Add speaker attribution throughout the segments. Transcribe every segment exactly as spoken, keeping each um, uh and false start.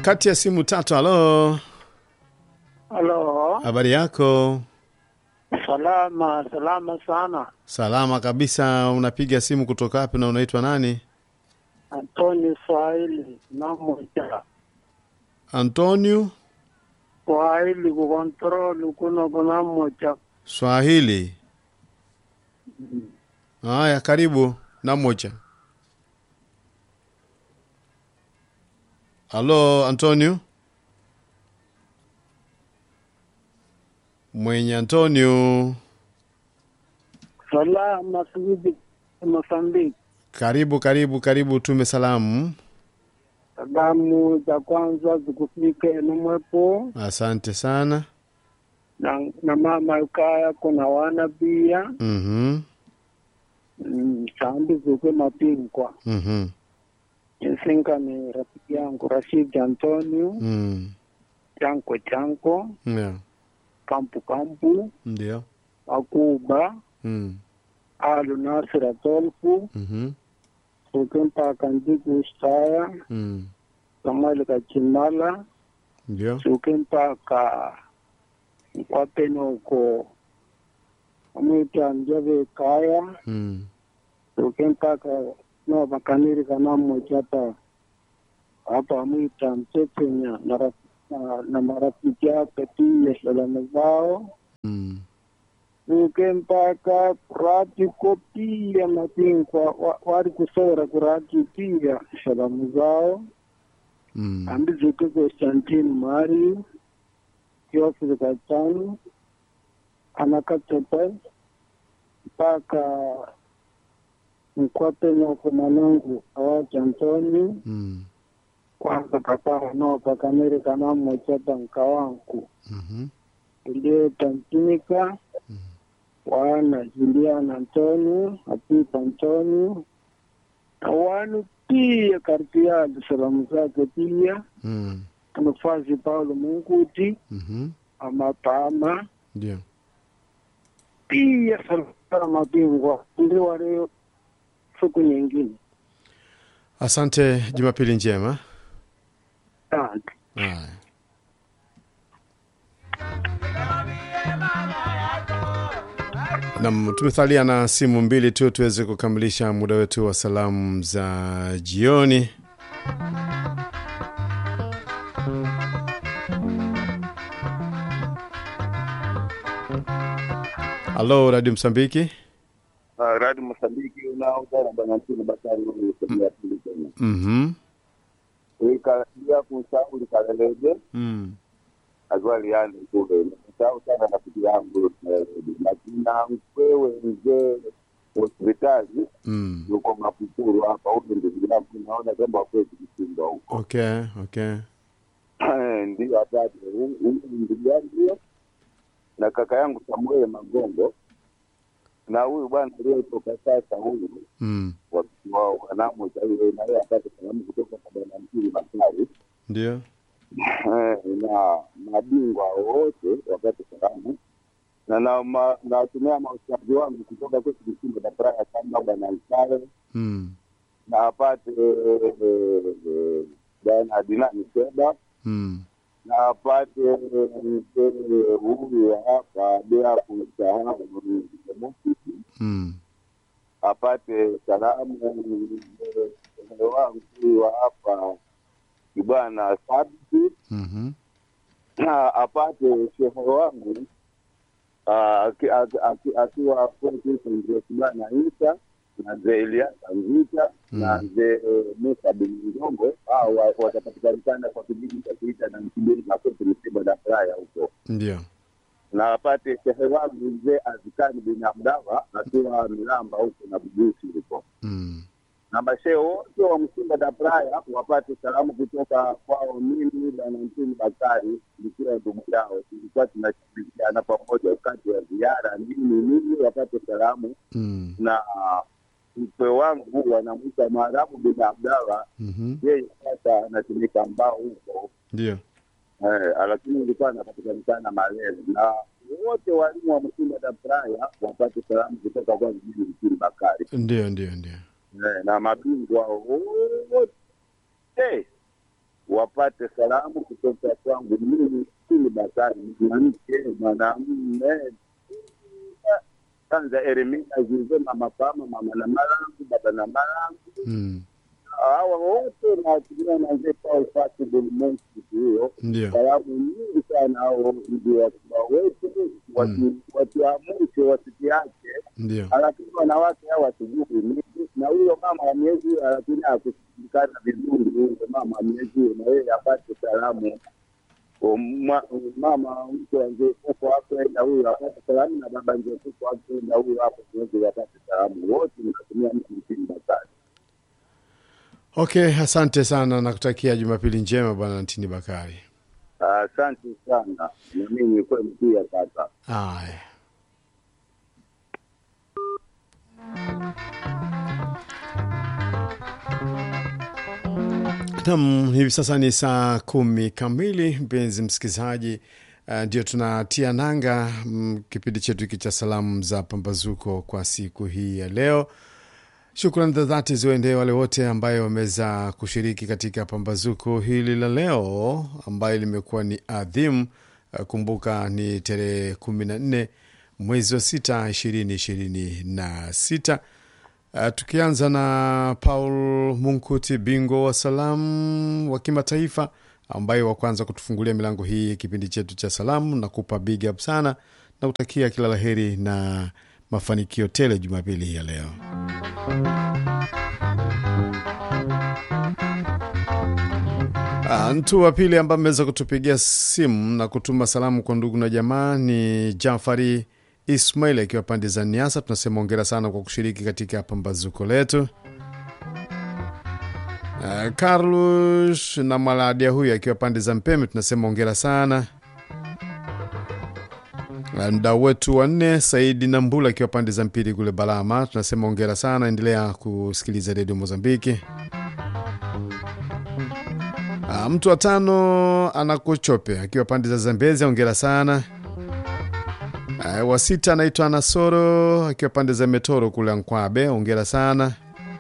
Speaker 1: kati ya simu tatu. Halo.
Speaker 2: Halo.
Speaker 1: Habari yako?
Speaker 2: Salama, salama sana.
Speaker 1: Salama kabisa. Unapiga simu kutoka wapi na unaitwa nani?
Speaker 2: Antonio Swahili na moja.
Speaker 1: Antonio
Speaker 2: Swahili kukontrol kuna kuna moja.
Speaker 1: Swahili. Haya, karibu na moja. Halo Antonio. Mwenye Antonio.
Speaker 2: Salama sisi Mozambique.
Speaker 1: Karibu karibu karibu, tume salamu.
Speaker 2: Salamu za kwanza zikufike na mwepo.
Speaker 1: Asante sana.
Speaker 2: Na, na mama ukaya kuna wana pia.
Speaker 1: Mhm.
Speaker 2: Mm, sambi zuke mapingwa.
Speaker 1: Mhm.
Speaker 2: Nsinga ni rafiki yangu Rashid Antonio.
Speaker 1: Mm.
Speaker 2: Chanko chanko.
Speaker 1: Yeah.
Speaker 2: Kampu kampu.
Speaker 1: Ndio.
Speaker 2: Akuba.
Speaker 1: Mm.
Speaker 2: Alu Nasira Tolfu.
Speaker 1: Mhm.
Speaker 2: Sukempa Kandiku Staya.
Speaker 1: Mm.
Speaker 2: Samuel Kachimala.
Speaker 1: Ndio.
Speaker 2: Sukempa ka Kwapeno ko Amita Njave Kaya.
Speaker 1: Mm.
Speaker 2: Sukempa ka no makaniri kana mmoja hapa Amita Mtepenya na na, na marafiki yake pia salamu zao.
Speaker 1: Mm.
Speaker 2: Ukempaka kurati kopia mapingwa wa, wari kusora kurati pia salamu zao.
Speaker 1: Mm.
Speaker 2: Ambi zuke Konstantin Mari Kiofi Kachani Anakatepe mpaka mkwape nyoko manangu awaji Antoni.
Speaker 1: Mm.
Speaker 2: Kwanza papa no paka Amerika na mmochata mkawangu.
Speaker 1: Mhm.
Speaker 2: Ilio Tantinika.
Speaker 1: Mm.
Speaker 2: Wana Juliana Antonio, Apita Antonio, na wanu pia Karpiali salamu zake pia.
Speaker 1: Mm.
Speaker 2: Tumefazi Paulo Munguti,
Speaker 1: Mhm.
Speaker 2: ama Pama,
Speaker 1: Ndio.
Speaker 2: pia salamu mabingwa. Ndio wale siku nyingine.
Speaker 1: Asante, Jumapili njema.
Speaker 2: Asante.
Speaker 1: Haya. Nam, tumethalia na simu mbili tu tuweze kukamilisha muda wetu wa salamu za jioni. Halo Radio Msambiki.
Speaker 3: Ah, Radio Msambiki unaongea bwana Ntini Bakari wewe kwa pili tena.
Speaker 1: Mhm.
Speaker 3: Ikalia kushauri kaleleje.
Speaker 1: Mm.
Speaker 3: Azwali yani kule. Sasa sana na kitu yangu lakini wewe mzee hospitali
Speaker 1: Mm.
Speaker 3: yuko mapukuru hapa huko ndio yangu naona kwamba kwa kishindo huko.
Speaker 1: Okay, okay.
Speaker 3: Ndio hata ndio yangu na kaka yangu Samuel Magongo na huyu bwana aliyetoka sasa huyu
Speaker 1: Mm.
Speaker 3: wa wanamu hiyo na yeye apate salamu kutoka kwa bwana Ntini Bakari.
Speaker 1: Ndio.
Speaker 3: Eh, na mabingwa wote wakati salamu na na ma, na tumia maushauri wangu kutoka kwa Kisimba na Praia kama bwana Isare.
Speaker 1: Mm.
Speaker 3: Na apate bwana Dinani Seba.
Speaker 1: Mm.
Speaker 3: Na apate huyu hapa bila kusahau
Speaker 1: Mm.
Speaker 3: apate salamu wangu wa hapa bwana Sabiti.
Speaker 1: Mhm.
Speaker 3: Na apate shehe wangu akiwa kwetu ndio bwana Isa na Zelia Tanzita na Ze Musa bin Ngombe au watapatikana kwa kijiji cha Kuita na Mkibiri na kwetu Msiba da Praia huko.
Speaker 1: Ndio.
Speaker 3: Na apate shehe wangu mzee Azikani bin Abdalla akiwa Milamba huko na Budusi huko.
Speaker 1: Mm.
Speaker 3: Na mashehe wote wa Msiba da Praia wapate salamu kutoka kwao mimi bwana Ntini Bakari nikiwa ndugu yao. Tulikuwa tunashirikiana pamoja wakati wa ziara mimi mimi wapate salamu.
Speaker 1: Mm.
Speaker 3: Na mpe wangu wanamuita Maarabu bin Abdalla.
Speaker 1: Mhm.
Speaker 3: Yeye sasa anatumika mbao huko.
Speaker 1: Ndio.
Speaker 3: Eh, lakini nilikuwa napatikana na malezi na wote walimu wa Msiba da Praia wapate salamu kutoka kwa mjini Ntini Bakari.
Speaker 1: Ndio, ndio, ndio.
Speaker 3: Eh, na mabingwa wote wapate salamu kutoka kwangu mimi Tini Bakari, mwanamke mwanamume kwanza Eremina Zize, mama Pama, mama na Malangu, baba na Malangu.
Speaker 1: Mm.
Speaker 3: Hawa wote na watumia na nje kwa ufati bulimensi hiyo.
Speaker 1: Ndio.
Speaker 3: Salamu nyingi sana hao ndio watu wetu, watu
Speaker 1: Mm.
Speaker 3: watu wa mwisho wasikiache.
Speaker 1: Ndio.
Speaker 3: Lakini wanawake hawa sijui na huyo mama wa miezi lakini hakusikana vizuri, huyo mama wa miezi na yeye apate salamu. O mama mtu anje kwa hapo na huyo apate salamu, na baba anje kwa hapo na huyo hapo ndio apate salamu. Wote tunatumia Tini Bakari.
Speaker 1: Okay, asante sana na kutakia Jumapili njema bwana Tini Bakari.
Speaker 3: Asante uh, sana. Na mimi nilikuwa mtia kaka.
Speaker 1: Haya. Tam, hivi sasa ni saa kumi kamili, mpenzi msikizaji. Uh, ndio tunatia nanga mm, kipindi chetu hiki cha salamu za pambazuko kwa siku hii ya leo. Shukrani za dhati ziwaendee wale wote ambayo wameweza kushiriki katika pambazuko hili la leo ambayo limekuwa ni adhimu. Uh, kumbuka ni tarehe kumi na nne mwezi wa sita ishirini ishirini na sita. Uh, tukianza na Paul Munkuti, bingo wa salamu wa kimataifa, ambaye wa kwanza kutufungulia milango hii kipindi chetu cha salamu, na kupa big up sana na utakia kila laheri na mafanikio tele Jumapili hii ya leo. Uh, mtu wa pili ambaye ameweza kutupigia simu na kutuma salamu kwa ndugu na jamaa ni Jafari Ismail akiwa pande za Niasa. Tunasema hongera sana kwa kushiriki katika pambazuko letu. Uh, Carlos na Maladia huyu akiwa pande za Mpeme, tunasema hongera sana. Mdau wetu wa nne Saidi Nambula akiwa pande za Mpili kule Balama, tunasema hongera sana, endelea kusikiliza Radio Mozambiki. Uh, mtu wa tano Anakuchope akiwa pande za Zambezi, hongera sana. Uh, wa sita anaitwa Anasoro akiwa pande za Metoro kule Nkwabe, hongera sana.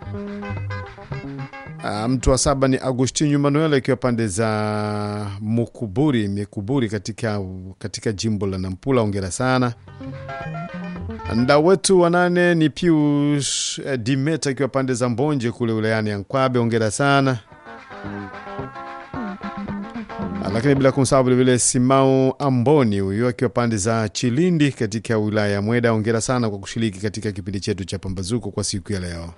Speaker 1: Uh, mtu wa saba ni Agustinho Manuel akiwa pande za Mukuburi, Mikuburi katika katika jimbo la Nampula, hongera sana. Nda wetu wa nane ni Pius uh, Dimeta akiwa pande za Mbonje kule wilayani ya Nkwabe, hongera sana. Lakini bila kumsahau vile vile Simau Amboni huyo akiwa pande za Chilindi katika wilaya ya Mweda, hongera sana kwa kushiriki katika kipindi chetu cha pambazuko kwa siku ya leo.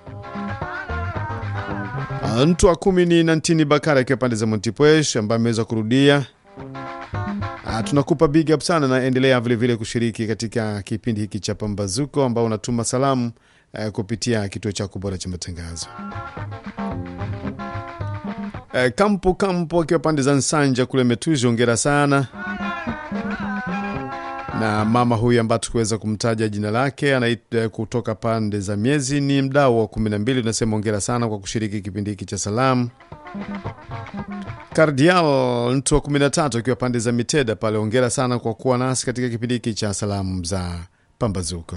Speaker 1: Mtu wa kumi ni Nantini Bakari akiwa pande za Montipwesh ambaye ameweza kurudia. Uh, tunakupa big up sana na endelea vile vile kushiriki katika kipindi hiki cha pambazuko ambao unatuma salamu uh, kupitia kituo cha kubora cha matangazo. Uh, Kampo Kampo akiwa pande za Nsanja kule Metuzi, hongera sana. Na mama huyu ambaye tukuweza kumtaja jina lake anaitwa kutoka pande za Miezi, ni mdau wa kumi na mbili, tunasema hongera sana kwa kushiriki kipindi hiki cha salamu. Kardial mtu wa kumi na tatu akiwa pande za Miteda pale, hongera sana kwa kuwa nasi katika kipindi hiki cha salamu za pambazuko.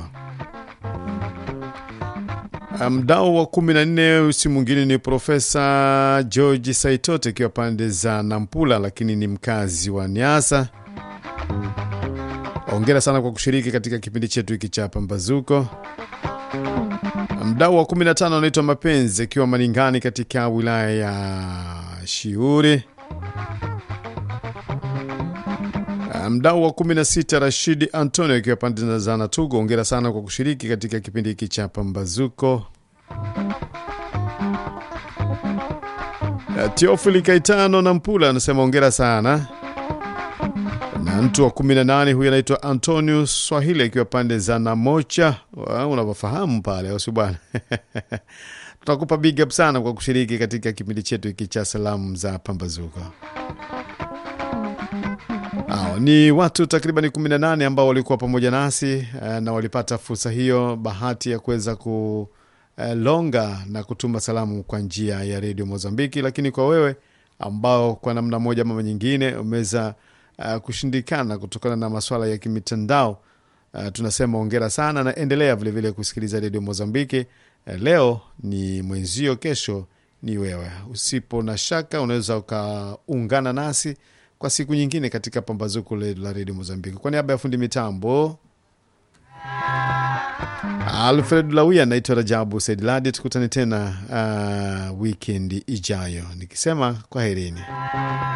Speaker 1: Mdau wa kumi na nne usi mwingine ni Profesa George Saitote akiwa pande za Nampula lakini ni mkazi wa Niasa, hongera sana kwa kushiriki katika kipindi chetu hiki cha pambazuko. Mdau wa kumi na tano anaitwa Mapenzi akiwa Maningani katika wilaya ya Shiuri. Mdau wa kumi na sita Rashidi Antonio akiwa pande za Natugo, hongera sana kwa kushiriki katika kipindi hiki cha pambazuko. Teofili Kaitano na Mpula anasema hongera sana. Na mtu wa kumi na nane huyu anaitwa Antonio Swahili akiwa pande za Namocha, unawafahamu pale au si bwana? Tutakupa big up sana kwa kushiriki katika kipindi chetu hiki cha salamu za pambazuko. Hao ni watu takriban kumi na nane ambao walikuwa pamoja nasi na walipata fursa hiyo, bahati ya kuweza kulonga na kutuma salamu kwa njia ya Radio Mozambiki. Lakini kwa wewe ambao kwa namna moja mama nyingine umeweza uh, kushindikana kutokana na masuala ya kimitandao, uh, tunasema hongera sana na endelea vile vile kusikiliza Radio Mozambiki. Uh, leo ni mwenzio, kesho ni wewe. Usipo na shaka unaweza ukaungana nasi kwa siku nyingine katika pambazuko la Radio Mozambiki. Kwa niaba ya fundi mitambo Alfred Lawia, naitwa Rajabu Saidladi. Tukutane tena uh, weekend ijayo nikisema kwaherini.